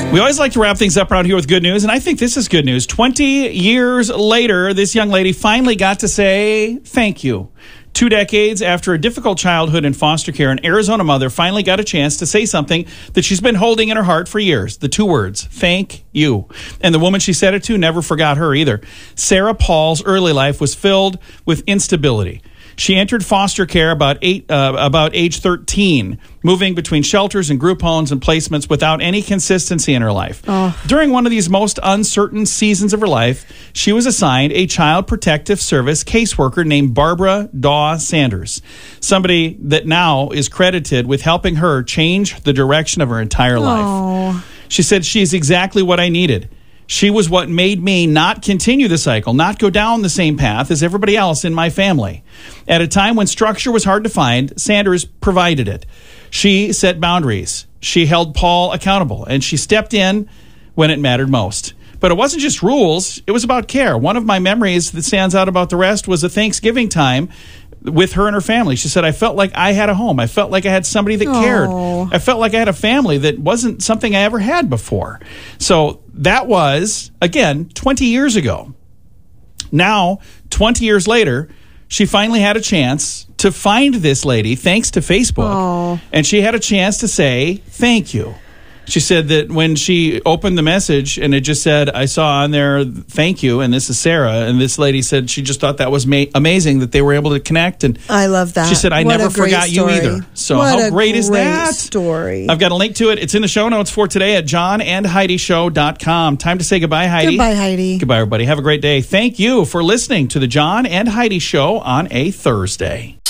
We always like to wrap things up around here with good news, and I think this is good news. 20 years later, this young lady finally got to say thank you. 2 decades after a difficult childhood in foster care, an Arizona mother finally got a chance to say something that she's been holding in her heart for years. The 2 words, thank you. And the woman she said it to never forgot her either. Sarah Paul's early life was filled with instability. She entered foster care about age 13, moving between shelters and group homes and placements without any consistency in her life. During one of these most uncertain seasons of her life, she was assigned a Child Protective Service caseworker named Barbara Daw Sanders, somebody that now is credited with helping her change the direction of her entire life. She said, "She is exactly what I needed. She was what made me not continue the cycle, not go down the same path as everybody else in my family. At a time when structure was hard to find, Sanders provided it. She set boundaries. She held Paul accountable, and she stepped in when it mattered most. But it wasn't just rules. It was about care. One of my memories that stands out about the rest was a Thanksgiving time with her and her family. She said, I felt like I had a home. I felt like I had somebody that cared. I felt like I had a family that wasn't something I ever had before." So that was, again, 20 years ago. Now, 20 years later, she finally had a chance to find this lady, thanks to Facebook, and she had a chance to say thank you. She said that when she opened the message and it just said, I saw on there, thank you, and this is Sarah, and this lady said she just thought that was amazing that they were able to connect. And I love that. She said, I never forgot you either. So how great is that? Story. I've got a link to it. It's in the show notes for today at johnandheidishow.com. Time to say goodbye, Heidi. Goodbye, Heidi. Goodbye, everybody. Have a great day. Thank you for listening to the John and Heidi Show on a Thursday.